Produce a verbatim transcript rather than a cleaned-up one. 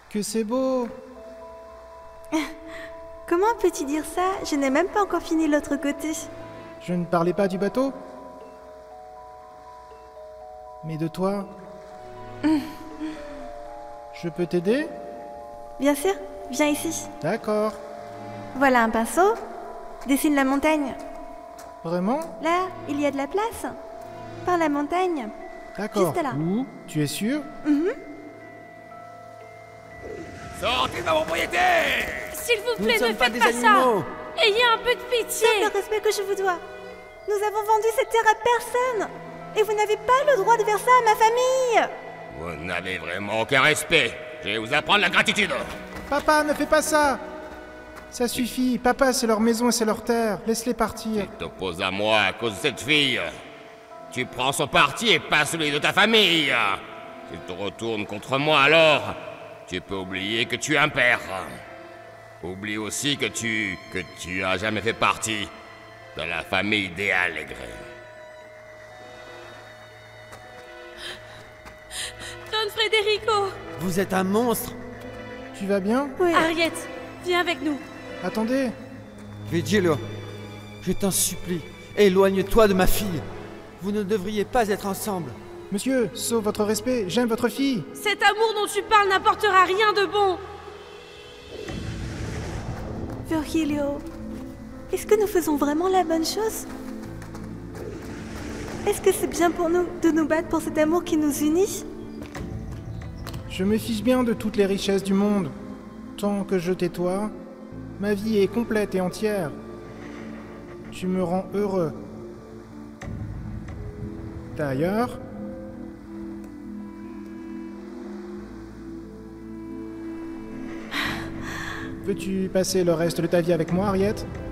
Que c'est beau! Comment peux-tu dire ça? Je n'ai même pas encore fini l'autre côté. Je ne parlais pas du bateau, mais de toi. Je peux t'aider? Bien sûr, viens ici. D'accord. Voilà un pinceau. Dessine la montagne. Vraiment? Là, il y a de la place. Par la montagne. D'accord. Juste là. Où? Tu es sûr? Mhm. Sortez de ma propriété! S'il vous Nous plaît, ne ne sommes pas faites des pas ça. animaux. Ayez un peu de pitié. C'est le respect que je vous dois. Nous avons vendu cette terre à personne. Et vous n'avez pas le droit de faire ça à ma famille. Vous n'avez vraiment aucun respect. Je vais vous apprendre la gratitude. Papa, ne fais pas ça! Ça suffit. Papa, c'est leur maison et c'est leur terre. Laisse-les partir. Tu t'opposes à moi à cause de cette fille. Tu prends son parti et pas celui de ta famille. Tu te retournes contre moi alors. Tu peux oublier que tu es un père. Oublie aussi que tu... que tu as jamais fait partie de la famille des Allègre. Don Federico. Vous êtes un monstre. Tu vas bien? Oui. Harriet, viens avec nous. Attendez. Vigilio, je t'en supplie, éloigne-toi de ma fille. Vous ne devriez pas être ensemble. Monsieur, sauf votre respect, j'aime votre fille. Cet amour dont tu parles n'apportera rien de bon. Virgilio, est-ce que nous faisons vraiment la bonne chose? Est-ce que c'est bien pour nous de nous battre pour cet amour qui nous unit? Je me fiche bien de toutes les richesses du monde. Tant que je t'ai-toi, ma vie est complète et entière. Tu me rends heureux. D'ailleurs, veux-tu passer le reste de ta vie avec moi, Harriet?